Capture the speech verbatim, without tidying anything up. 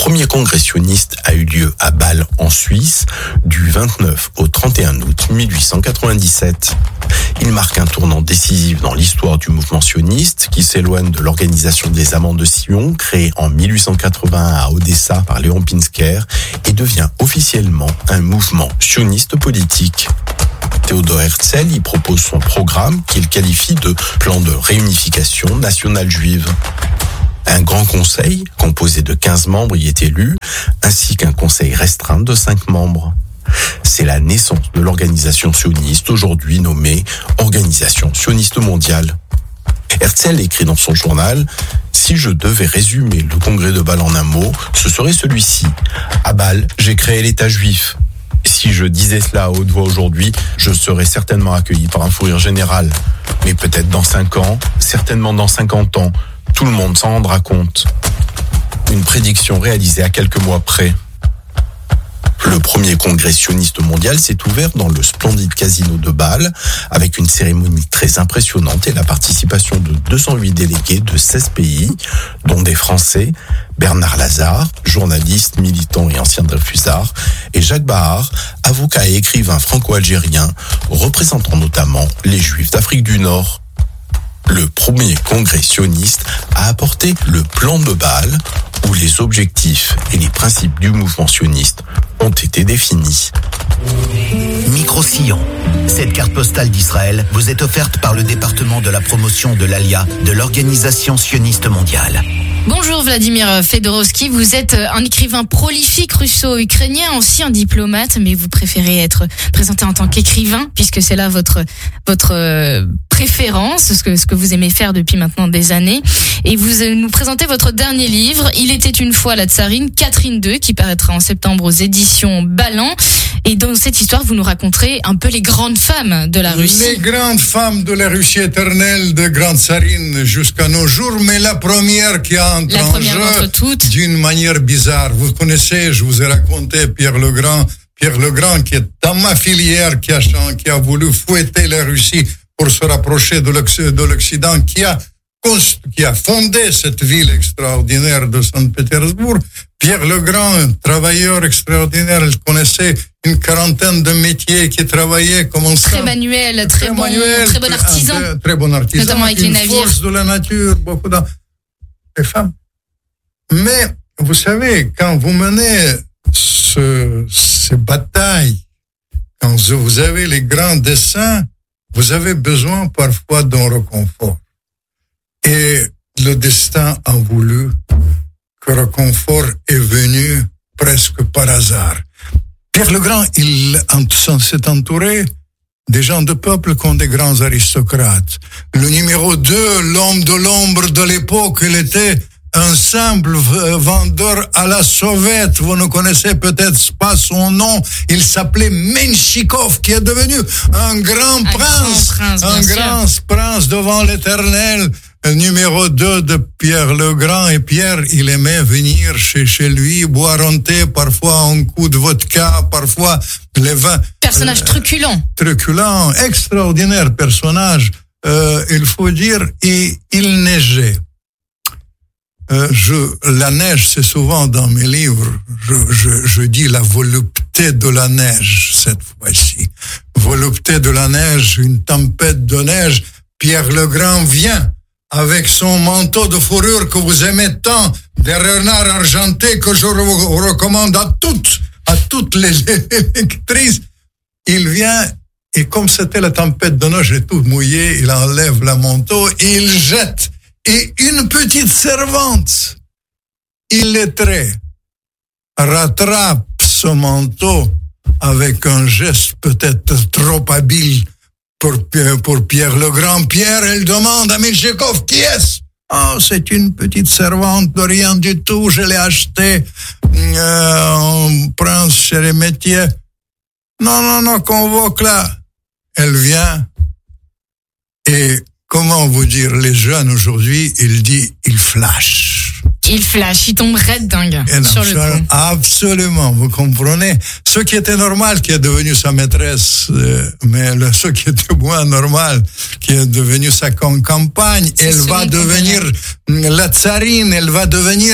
premier congrès sioniste a eu lieu à Bâle en Suisse du vingt-neuf au trente et un août mille huit cent quatre-vingt-dix-sept. Il marque un tournant décisif dans l'histoire du mouvement sioniste qui s'éloigne de l'organisation des Amants de Sion, créée en mille huit cent quatre-vingt-un à Odessa par Léon Pinsker, et devient officiellement un mouvement sioniste politique. Théodore Herzl y propose son programme qu'il qualifie de plan de réunification nationale juive. Un grand conseil, composé de quinze membres, y est élu, ainsi qu'un conseil restreint de cinq membres. C'est la naissance de l'organisation sioniste, aujourd'hui nommée Organisation sioniste mondiale. Herzl écrit dans son journal « Si je devais résumer le congrès de Bâle en un mot, ce serait celui-ci. À Bâle, j'ai créé l'État juif. Si je disais cela à haute voix aujourd'hui, je serais certainement accueilli par un fou rire général. Mais peut-être dans cinq ans, certainement dans cinquante ans, tout le monde s'en rendra compte. » Une prédiction réalisée à quelques mois près. Le premier congrès sioniste mondial s'est ouvert dans le splendide casino de Bâle avec une cérémonie très impressionnante et la participation de deux cent huit délégués de seize pays, dont des Français, Bernard Lazare, journaliste, militant et ancien Dreyfusard, et Jacques Bahar, avocat et écrivain franco-algérien, représentant notamment les Juifs d'Afrique du Nord. Le premier congrès sioniste a apporté le plan de Bâle, où les objectifs et les principes du mouvement sioniste ont été définis. Micro-Sillon. Cette carte postale d'Israël vous est offerte par le département de la promotion de l'A L I A de l'Organisation sioniste mondiale. Bonjour Vladimir Fedorovski, vous êtes un écrivain prolifique russo-ukrainien, ancien diplomate, mais vous préférez être présenté en tant qu'écrivain, puisque c'est là votre votre préférence, ce que, ce que vous aimez faire depuis maintenant des années. Et vous nous présentez votre dernier livre, Il était une fois la tsarine, Catherine deux, qui paraîtra en septembre aux éditions Ballant. Et dans cette histoire, vous nous raconterez un peu les grandes femmes de la Russie. Les grandes femmes de la Russie éternelle, de grande tsarine jusqu'à nos jours, mais la première qui a entré en jeu d'une manière bizarre. Vous connaissez, je vous ai raconté Pierre le Grand, Pierre le Grand qui est dans ma filière, qui a, qui a voulu fouetter la Russie pour se rapprocher de l'Occident, qui a qui a fondé cette ville extraordinaire de Saint-Pétersbourg. Pierre le Grand, un travailleur extraordinaire, il connaissait une quarantaine de métiers qui travaillaient comme un très manuel, très, très bon, manuel, très bon artisan, un, très bon artisan, notamment avec une les navires. Force de la nature, beaucoup de femmes. Mais vous savez, quand vous menez ce, ces batailles, quand vous avez les grands desseins, vous avez besoin parfois d'un réconfort. Et le destin a voulu que le réconfort est venu presque par hasard. Pierre le Grand, il s'est entouré des gens de peuple comme des grands aristocrates. Le numéro deux, l'homme de l'ombre de l'époque, il était un simple vendeur à la sauvette. Vous ne connaissez peut-être pas son nom. Il s'appelait Menchikov, qui est devenu un grand un prince, grand prince un grand sûr. prince devant l'Éternel. Numéro deux de Pierre le Grand. Et Pierre, il aimait venir chez, chez lui, boire un thé, parfois un coup de vodka, parfois les vins. Personnage euh, truculent. Truculent, extraordinaire personnage. Euh, il faut dire, il, il neigeait. Euh, je, la neige, c'est souvent dans mes livres, je, je, je dis la volupté de la neige, cette fois-ci. Volupté de la neige, une tempête de neige. Pierre le Grand vient avec son manteau de fourrure que vous aimez tant, des renards argentés que je vous recommande à toutes, à toutes les lectrices. Il vient, et comme c'était la tempête de neige et tout mouillé, il enlève le manteau et il jette. Et une petite servante, illettrée, rattrape ce manteau avec un geste peut-être trop habile pour, pour Pierre le Grand. Pierre, elle demande à Menchikov, qui est-ce? Oh, c'est une petite servante de rien du tout, je l'ai achetée, euh, un prince chez les métiers. Non, non, non, convoque-la. Elle vient et comment vous dire, les jeunes aujourd'hui, ils disent, ils flashent. Il flash, il tombe raide dingue non, sur le coup. Absolument, vous comprenez. Ce qui était normal, qui est devenu sa maîtresse, euh, mais le, ce qui était moins normal, qui est devenu sa compagne, elle va devenir la tsarine, elle va devenir